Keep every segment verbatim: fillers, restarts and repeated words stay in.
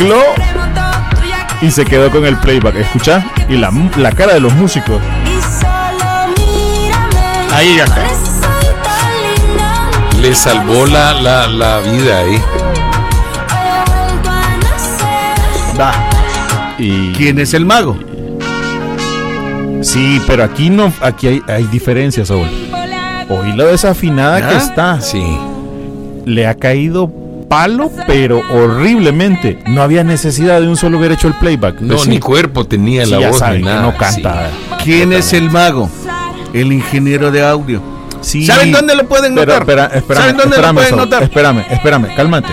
y se quedó con el playback. ¿Escuchá? Y la, la cara de los músicos. Ahí ya está. Le salvó la, la, la vida ahí. Da. Y... ¿Quién es el mago? Sí, pero aquí no, aquí hay, hay diferencias, Saúl. Oí lo desafinada ¿Ah? que está. Sí. Le ha caído palo, pero horriblemente. No había necesidad de un solo haber hecho el playback. No, pues ni sí. cuerpo tenía Sí, la ya voz saben ni que nada. no canta. Sí. ¿Quién es el mago? El ingeniero de audio. Sí. ¿Saben dónde lo pueden Pero, notar? espera, espérame, ¿Saben dónde espérame, lo pueden Saúl, notar? Espérame, espérame, cálmate.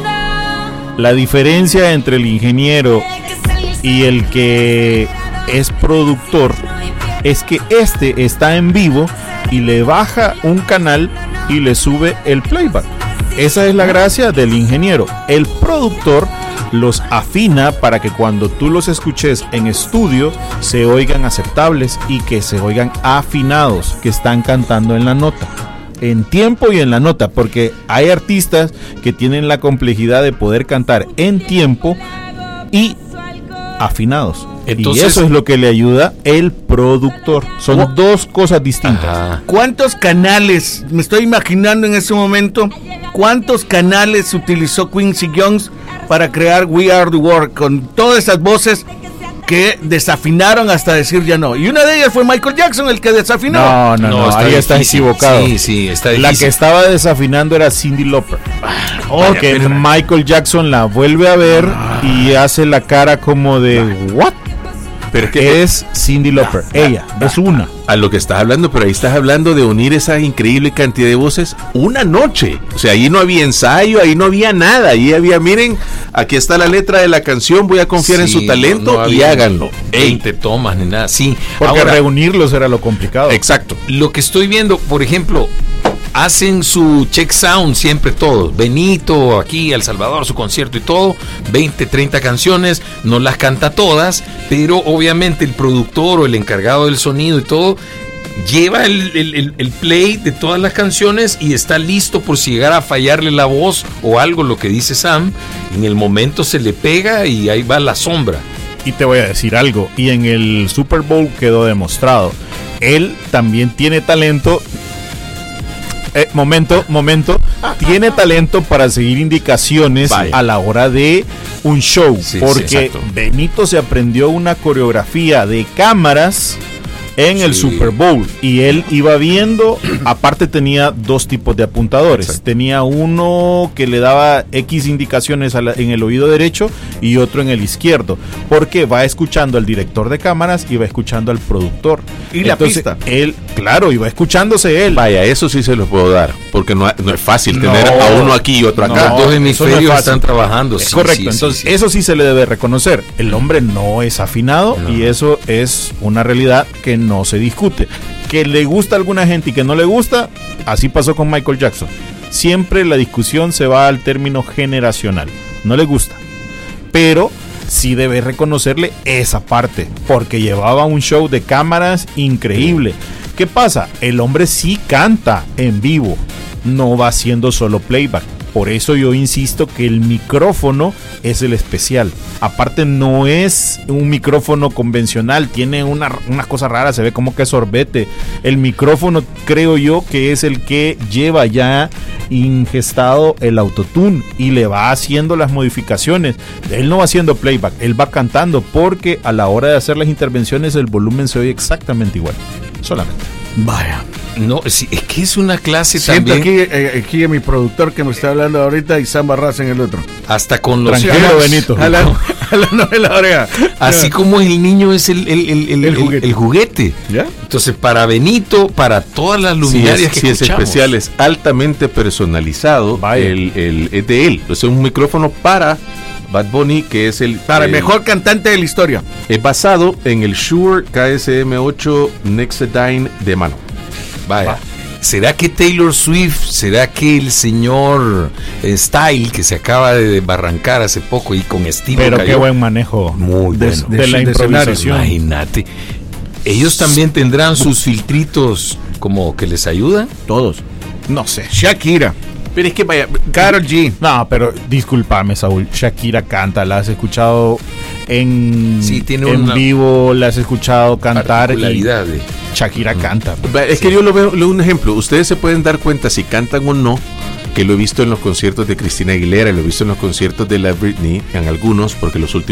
La diferencia entre el ingeniero y el que es productor es que este está en vivo y le baja un canal y le sube el playback. Esa es la gracia del ingeniero. El productor los afina para que cuando tú los escuches en estudio se oigan aceptables y que se oigan afinados, que están cantando en la nota, en tiempo y en la nota, porque hay artistas que tienen la complejidad de poder cantar en tiempo y afinados. Entonces, y eso es lo que le ayuda el productor. Son ¿cu- dos cosas distintas. Ajá. ¿Cuántos canales, me estoy imaginando en ese momento, cuántos canales utilizó Quincy Jones para crear We Are the World con todas esas voces que desafinaron hasta decir ya no? Y una de ellas fue Michael Jackson, el que desafinó. No, no, no, no ahí está equivocado. Sí, sí, está difícil. La que estaba desafinando era Cyndi Lauper. Porque okay, Michael Jackson la vuelve a ver ah. y hace la cara como de ¿what? Pero que es Cyndi Lauper, ah, ella, ah, es una. A lo que estás hablando, pero ahí estás hablando de unir esa increíble cantidad de voces una noche. O sea, ahí no había ensayo, ahí no había nada. Ahí había, miren, aquí está la letra de la canción, voy a confiar sí, en su talento no, no y háganlo. veinte tomas ni nada, sí. Porque ahora, reunirlos era lo complicado. Exacto. Lo que estoy viendo, por ejemplo, hacen su check sound siempre todos. Benito, aquí, El Salvador, su concierto y todo. veinte, treinta canciones, no las canta todas, pero obviamente el productor o el encargado del sonido y todo lleva el, el, el play de todas las canciones y está listo por si llegara a fallarle la voz o algo, lo que dice Sam. En el momento se le pega y ahí va la sombra. Y te voy a decir algo, y en el Super Bowl quedó demostrado. Él también tiene talento. Eh, momento, momento, tiene talento para seguir indicaciones Vaya. a la hora de un show, sí, porque sí, Benito se aprendió una coreografía de cámaras en sí. el Super Bowl y él iba viendo, aparte tenía dos tipos de apuntadores, Exacto. tenía uno que le daba X indicaciones a la, en el oído derecho y otro en el izquierdo, porque va escuchando al director de cámaras y va escuchando al productor. Y la Entonces, pista. Él, claro, iba escuchándose él. Vaya, eso sí se los puedo dar, porque no, no es fácil tener no, a uno aquí y otro acá. No, dos hemisferios no están trabajando. Es sí, correcto, sí, entonces sí, sí. eso sí se le debe reconocer. El hombre no es afinado no. y eso es una realidad que no se discute. Que le gusta a alguna gente y que no le gusta, así pasó con Michael Jackson. Siempre la discusión se va al término generacional. No le gusta, pero sí debe reconocerle esa parte, porque llevaba un show de cámaras increíble. ¿Qué pasa? El hombre sí canta en vivo, no va haciendo solo playback. Por eso yo insisto que el micrófono es el especial. Aparte no es un micrófono convencional, tiene una, unas cosas raras, se ve como que sorbete. El micrófono creo yo que es el que lleva ya ingestado el autotune y le va haciendo las modificaciones. Él no va haciendo playback, él va cantando, porque a la hora de hacer las intervenciones el volumen se oye exactamente igual, solamente. Vaya. No, sí, es que es una clase Siento también. aquí, eh, aquí a mi productor que me está hablando ahorita y Sam Barras en el otro. Hasta con los Tranquilo, hijos, Benito. A la, a la novela oreja. Así como el niño es el, el, el, el, el juguete. El, el juguete. ¿Ya? Entonces, para Benito, para todas las luminarias sí, que es, sí, es especial, es altamente personalizado. El, el, es de él. Es un micrófono para Bad Bunny, que es el para el mejor cantante de la historia. Es basado en el Shure K S M ocho Nexedyne de mano. Vaya. Va. ¿Será que Taylor Swift, será que el señor eh, Style, que se acaba de barrancar hace poco y con estilo Pero cayó? Qué buen manejo muy de, bueno. de, de la de improvisación. Imagínate. Ellos también tendrán sus filtritos como que les ayudan. Todos. No sé. Shakira. Pero es que vaya, Karol G. No, pero discúlpame, Saúl. Shakira canta, la has escuchado en, Sí, tiene en una vivo, la has escuchado cantar. Y particularidad de- Shakira canta. Va, es que yo lo veo, lo- un ejemplo, ustedes se pueden dar cuenta si cantan o no, que lo he visto en los conciertos de Cristina Aguilera, lo he visto en los conciertos de la Britney, en algunos, porque los últimos